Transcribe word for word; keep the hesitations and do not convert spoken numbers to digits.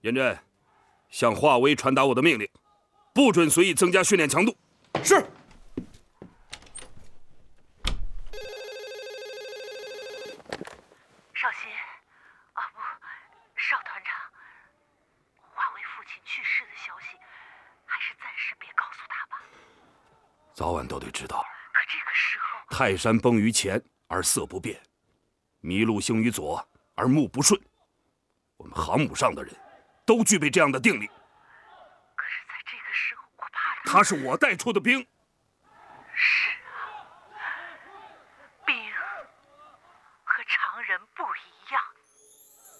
严震，向华威传达我的命令，不准随意增加训练强度。 是。 少卿，啊不，邵团长，华为父亲去世的消息，还是暂时别告诉他吧。 早晚都得知道。 可这个时候， 泰山崩于前而色不变，麋鹿行于左而目不顺。我们航母上的人，都具备这样的定力。 可是在这个时候，我怕他。 他是我带出的兵。 是啊，兵和常人不一样。